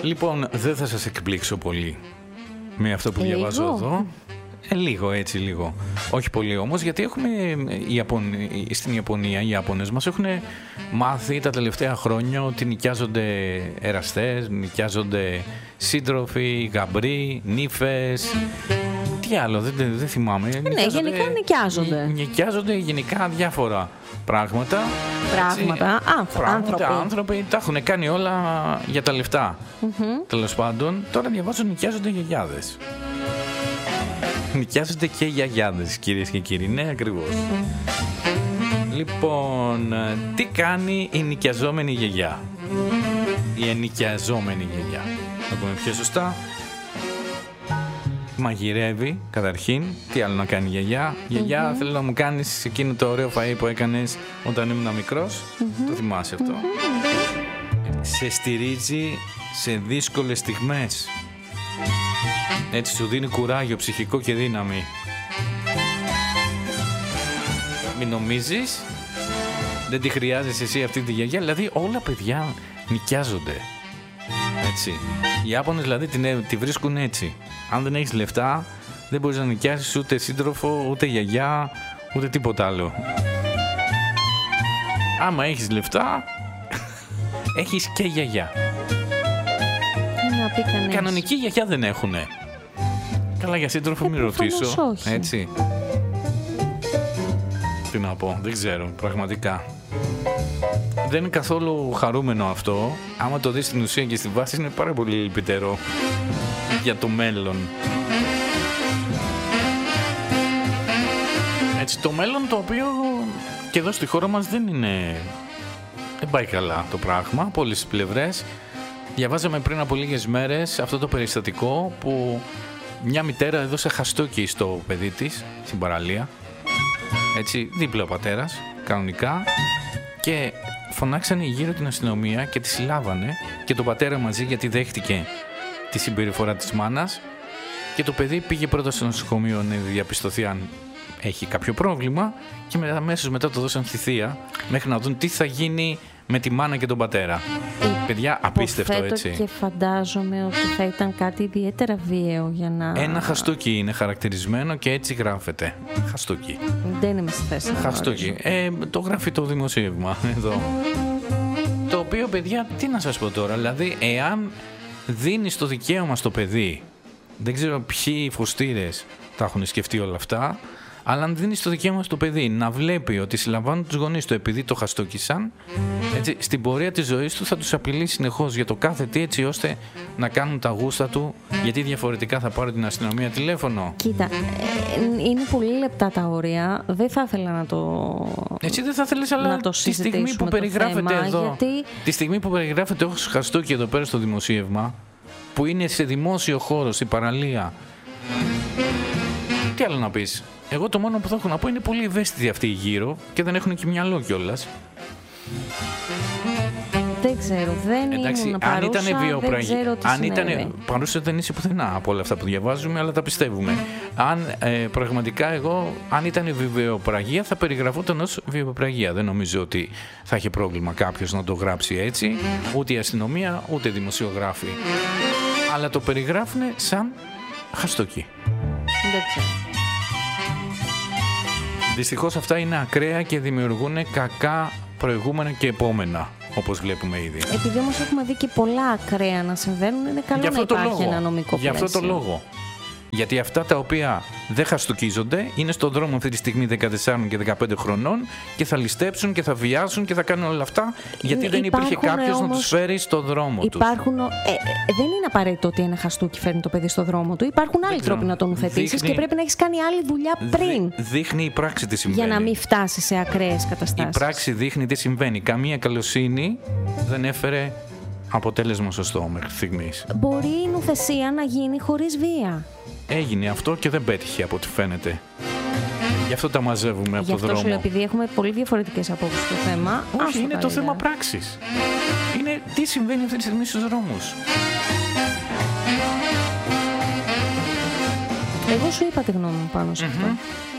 Λοιπόν, δεν θα σας εκπλήξω πολύ με αυτό που διαβάζω εδώ. Λίγο, έτσι λίγο. Όχι πολύ όμως, γιατί έχουμε στην Ιαπωνία οι Ιάπωνες μας έχουν μάθει τα τελευταία χρόνια ότι νοικιάζονται εραστές, νοικιάζονται σύντροφοι, γαμπροί, νύφες. Τι άλλο, δεν θυμάμαι. Ναι, γενικά νοικιάζονται. Νοικιάζονται γενικά διάφορα πράγματα. Άνθρωποι τα έχουν κάνει όλα για τα λεφτά. Τέλος πάντων, τώρα διαβάζω νοικιάζονται γιαγιάδες. Νοικιάζονται και γιαγιάδες, κυρίες και κύριοι. Ναι, ακριβώς. Λοιπόν, τι κάνει η νοικιαζόμενη γιαγιά? Η ενοικιαζόμενη γιαγιά, θα πούμε πιο σωστά. Μαγειρεύει, καταρχήν. Τι άλλο να κάνει η γιαγιά? Γιαγιά, θέλω να μου κάνεις εκείνο το ωραίο φαΐ που έκανες όταν ήμουν μικρός. Το θυμάσαι αυτό? Σε στηρίζει σε δύσκολες στιγμές. Έτσι σου δίνει κουράγιο ψυχικό και δύναμη. Μην νομίζεις, δεν τη χρειάζεσαι εσύ αυτή τη γιαγιά. Δηλαδή όλα παιδιά νοικιάζονται. Έτσι. Οι Ιάπωνες δηλαδή τη βρίσκουν έτσι. Αν δεν έχεις λεφτά, δεν μπορείς να νοικιάσεις ούτε σύντροφο, ούτε γιαγιά, ούτε τίποτα άλλο. Άμα έχεις λεφτά, έχεις και γιαγιά. Κανονική γιαγιά δεν έχουνε. Καλά, για σύντροφο μην ρωτήσω. Έτσι. Τι να πω, δεν ξέρω, πραγματικά. Δεν είναι καθόλου χαρούμενο αυτό. Άμα το δεις στην ουσία και στη βάση, είναι πάρα πολύ λυπητερό για το μέλλον. Έτσι, το μέλλον το οποίο και εδώ στη χώρα μας δεν πάει καλά το πράγμα από όλες τις πλευρές. Διαβάζαμε πριν από λίγες μέρες αυτό το περιστατικό που μια μητέρα έδωσε χαστούκι στο παιδί της στην παραλία. Έτσι, δίπλα ο πατέρας, κανονικά, και φωνάξανε γύρω την αστυνομία και τη συλλάβανε και τον πατέρα μαζί, γιατί δέχτηκε τη συμπεριφορά της μάνας, και το παιδί πήγε πρώτα στο νοσοκομείο να διαπιστωθεί αν έχει κάποιο πρόβλημα και αμέσως μετά το δώσαν στη θεία μέχρι να δουν τι θα γίνει με τη μάνα και τον πατέρα. Παιδιά, απίστευτο, έτσι. Και φαντάζομαι ότι θα ήταν κάτι ιδιαίτερα βίαιο για να... Ένα χαστούκι είναι χαρακτηρισμένο και έτσι γράφεται. Χαστούκι. Δεν είμαι στη θέση να χαστούκι. Το γράφει το δημοσίευμα εδώ. Το οποίο, παιδιά, τι να σας πω τώρα. Δηλαδή, εάν δίνεις το δικαίωμα στο παιδί, δεν ξέρω ποιοι φωστήρες τα έχουν σκεφτεί όλα αυτά, αλλά αν δίνεις το δικαίωμα στο παιδί να βλέπει ότι συλλαμβάνουν τους γονείς του επειδή το χαστούκισαν, έτσι, στην πορεία της ζωής του θα τους απειλεί συνεχώς για το κάθε τι, έτσι ώστε να κάνουν τα γούστα του, γιατί διαφορετικά θα πάρει την αστυνομία τηλέφωνο. Κοίτα, είναι πολύ λεπτά τα όρια. Δεν θα ήθελα να το... Έτσι δεν θα ήθελες, αλλά τη στιγμή που περιγράφεται εδώ, γιατί... τη στιγμή που περιγράφεται ως χαστούκι εδώ πέρα στο δημοσίευμα, που είναι σε δημόσιο χώρο, στην παραλία, τι άλλο να πεις? Εγώ το μόνο που θα έχω να πω είναι πολύ ευαίσθητοι αυτοί γύρω και δεν έχουν και μυαλό κιόλας. Δεν ξέρω, δεν ήμουν παρούσα, δεν ξέρω τι συνέβη. Παρούσα δεν είσαι πουθενά από όλα αυτά που διαβάζουμε, αλλά τα πιστεύουμε. Αν πραγματικά αν ήταν βιβλιοπραγία, θα περιγραφόταν ως βιβλιοπραγία. Δεν νομίζω ότι θα είχε πρόβλημα κάποιος να το γράψει έτσι, ούτε η αστυνομία, ούτε οι δημοσιογράφοι. Αλλά το περιγράφουν σαν χαστούκι. Δεν ξέρω. Δυστυχώς αυτά είναι ακραία και δημιουργούν κακά προηγούμενα και επόμενα, όπως βλέπουμε ήδη. Επειδή όμως έχουμε δει και πολλά ακραία να συμβαίνουν, είναι καλό να υπάρχει ένα νομικό πλαίσιο. Γι' αυτό το λόγο. Γιατί αυτά τα οποία δεν χαστούκίζονται είναι στον δρόμο αυτή τη στιγμή 14 και 15 χρονών και θα ληστέψουν και θα βιάσουν και θα κάνουν όλα αυτά, γιατί δεν υπήρχε κάποιος να τους φέρει στον δρόμο τους. Δεν είναι απαραίτητο ότι ένα χαστούκι φέρνει το παιδί στον δρόμο του. Υπάρχουν άλλοι τρόποι να το νουθετήσεις και πρέπει να έχεις κάνει άλλη δουλειά πριν. Δείχνει η πράξη τι συμβαίνει. Για να μην φτάσει σε ακραίες καταστάσεις. Η πράξη δείχνει τι συμβαίνει. Καμία καλοσύνη δεν έφερε αποτέλεσμα σωστό μέχρι στιγμής. Μπορεί η νουθεσία να γίνει χωρίς βία. Έγινε αυτό και δεν πέτυχε από ό,τι φαίνεται. Γι' αυτό τα μαζεύουμε από το δρόμο. Γι' αυτό σου λέω, επειδή έχουμε πολύ διαφορετικές απόψεις στο θέμα. Όχι, είναι το θέμα πράξης. Είναι τι συμβαίνει αυτή τη στιγμή στους δρόμους. Εγώ σου είπα τη γνώμη μου πάνω σε αυτό.